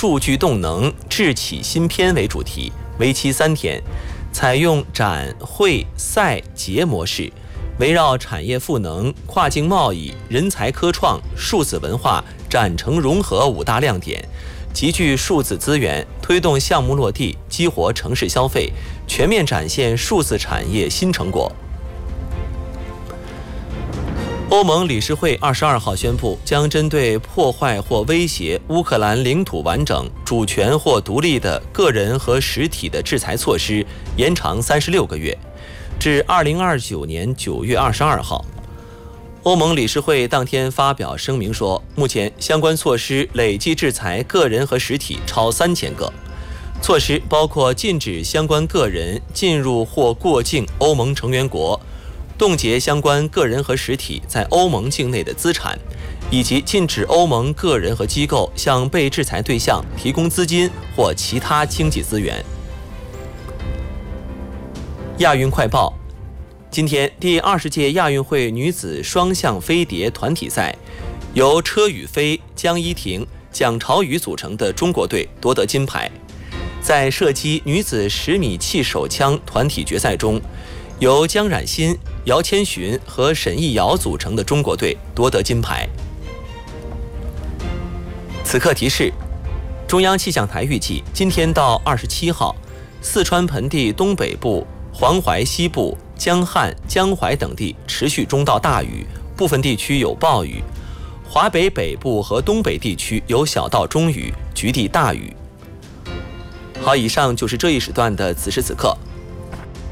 数据动能智启新篇为主题，为期3天，采用展会赛节模式，围绕产业赋能、跨境贸易、人才科创、数字文化、展成融合5大亮点，集聚数字资源，推动项目落地，激活城市消费，全面展现数字产业新成果。欧盟理事会22号宣布，将针对破坏或威胁乌克兰领土完整、主权或独立的个人和实体的制裁措施延长36个月，至2029年9月22号。欧盟理事会当天发表声明说，目前相关措施累计制裁个人和实体超3000个。措施包括禁止相关个人进入或过境欧盟成员国，冻结相关个人和实体在欧盟境内的资产，以及禁止欧盟个人和机构向被制裁对象提供资金或其他经济资源。亚运快报：今天，第20届亚运会女子双项飞碟团体赛，由车宇飞、江一婷、蒋朝宇组成的中国队夺得金牌。在射击女子10米气手枪团体决赛中，由江冉馨、姚千寻和沈艺瑶组成的中国队夺得金牌。此刻提示：中央气象台预计，今天到27号，四川盆地东北部、黄淮西部、江汉、江淮等地持续中到大雨，部分地区有暴雨；华北北部和东北地区有小到中雨，局地大雨。好，以上就是这一时段的此时此刻。